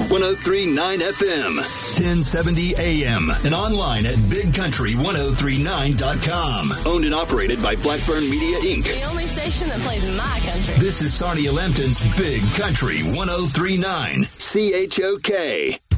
1039 FM, 1070 AM, and online at BigCountry1039.com. Owned and operated by Blackburn Media, Inc. The only station that plays my country. This is Sarnia Lambton's Big Country 1039, CHOK.